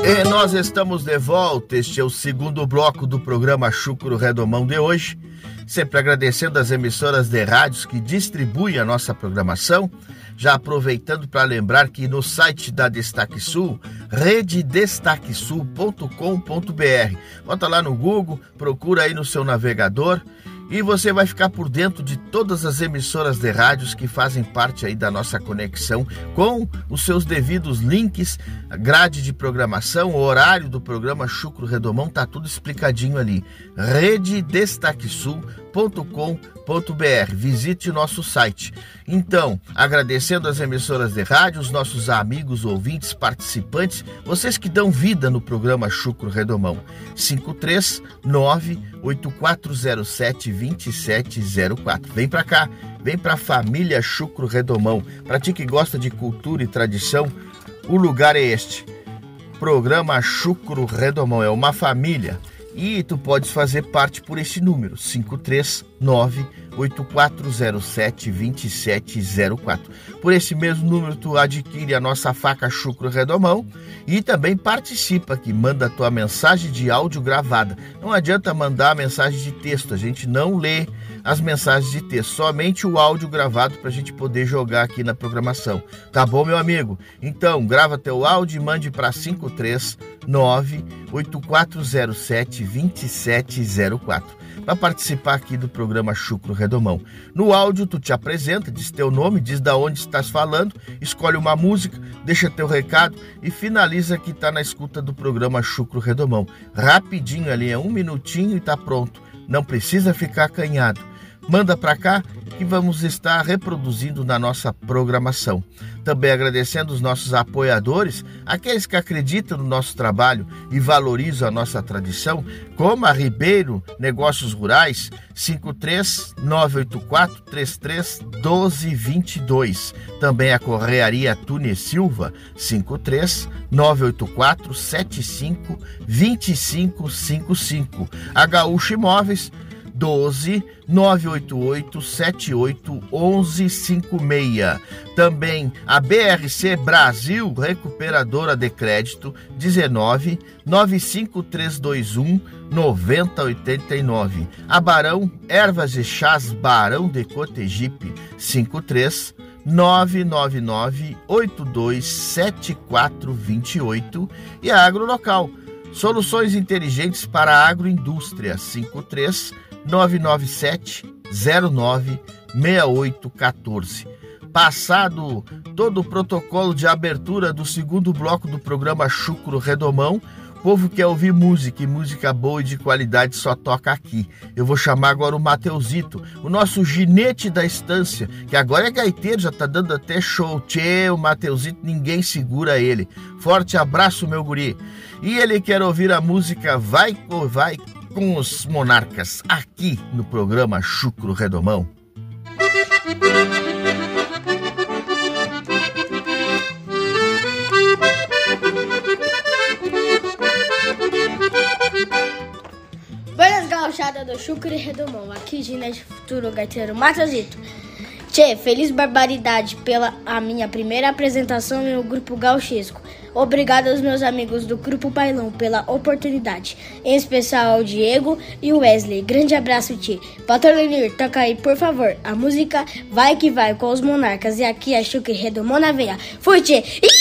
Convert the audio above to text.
E nós estamos de volta, este é o segundo bloco do programa Chucro Redomão de hoje, sempre agradecendo as emissoras de rádios que distribuem a nossa programação, já aproveitando para lembrar que no site da Destaque Sul, rededestaquesul.com.br, bota lá no Google, procura aí no seu navegador, e você vai ficar por dentro de todas as emissoras de rádios que fazem parte aí da nossa conexão, com os seus devidos links, a grade de programação, o horário do programa Chucro Redomão, tá tudo explicadinho ali. rededestaquesul.com.br. Visite o nosso site. Então, agradecendo as emissoras de rádio, os nossos amigos, ouvintes, participantes, vocês que dão vida no programa Chucro Redomão. 539-8407-2704. Vem pra cá, vem pra família Chucro Redomão. Pra ti que gosta de cultura e tradição, o lugar é este. Programa Chucro Redomão, é uma família. E tu podes fazer parte por esse número, 539-8407-2704. Por esse mesmo número tu adquire a nossa faca Chucro Redomão e também participa aqui, manda a tua mensagem de áudio gravada. Não adianta mandar a mensagem de texto, a gente não lê as mensagens de texto, somente o áudio gravado para a gente poder jogar aqui na programação. Tá bom, meu amigo? Então, grava teu áudio e mande para 539-8407-2704 para participar aqui do programa Chucro Redomão. No áudio, tu te apresenta, diz teu nome, diz da onde estás falando, escolhe uma música, deixa teu recado e finaliza que tá na escuta do programa Chucro Redomão. Rapidinho ali, é 1 minutinho e tá pronto. Não precisa ficar acanhado. Manda para cá que vamos estar reproduzindo na nossa programação. Também agradecendo os nossos apoiadores, aqueles que acreditam no nosso trabalho e valorizam a nossa tradição, como a Ribeiro Negócios Rurais, 53984331222. Também a Correaria Tune Silva, 53984752555. A Gaúcha Imóveis, 12-988-78-1156. Também a BRC Brasil Recuperadora de Crédito, 19-95321-9089. A Barão Ervas e Chás Barão de Cotegipe, 53-999-827428. E a Agrolocal, soluções inteligentes para a agroindústria, 53-997-09-6814. Passado todo o protocolo de abertura do segundo bloco do programa Chucro Redomão, o povo quer ouvir música, e música boa e de qualidade só toca aqui. Eu vou chamar agora o Mateusito, o nosso ginete da estância, que agora é gaiteiro, já tá dando até show. Tchê, o Mateusito, ninguém segura ele. Forte abraço, meu guri. E ele quer ouvir a música Vai com os Monarcas, aqui no programa Chucro Redomão. Buenas gauchada do Chucro Redomão, aqui Ginete Futuro Gaiteiro Mateusito. Tchê, feliz barbaridade pela a minha primeira apresentação no grupo gauchesco. Obrigado aos meus amigos do Grupo Bailão pela oportunidade, em especial ao Diego e o Wesley. Grande abraço, Tchê. Patrolinir, toca aí, por favor, a música Vai que Vai com os Monarcas. E aqui é Chucro Redomão na veia. Fui, Tchê!